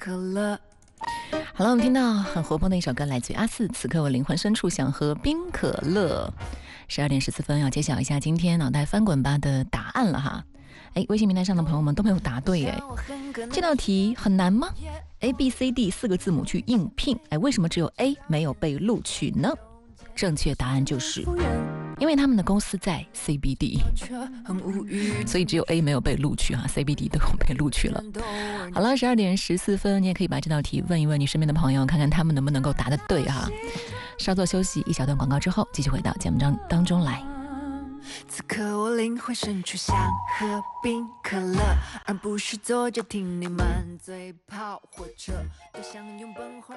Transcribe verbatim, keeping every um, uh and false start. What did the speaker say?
可乐。 好了，我们听到很活泼的一首歌，来自于阿四。此刻我灵魂深处想喝冰可乐。十二点十四分，要揭晓一下今天脑袋翻滚吧的答案了哈。哎，微信平台上的朋友们都没有答对哎。这道题很难吗 ？A B C D 四个字母去应聘，哎，为什么只有 A 没有被录取呢？正确答案就是因为他们的公司在 C B D， 所以只有 A 没有被录取啊 ，C B D 都被录取了。好了，十二点十四分，你也可以把这道题问一问你身边的朋友，看看他们能不能够答得对哈。稍作休息，一小段广告之后，继续回到节目当中来。 此刻我灵魂深处想喝冰可乐，而不是坐着听你满嘴跑火车，多想用笨话